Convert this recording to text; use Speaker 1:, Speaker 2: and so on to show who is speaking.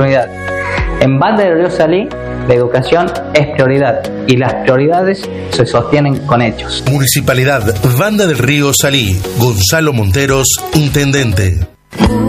Speaker 1: oportunidad. En Banda del Río Salí, la educación es prioridad y las prioridades se sostienen con hechos.
Speaker 2: Municipalidad Banda del Río Salí. Gonzalo Monteros, intendente.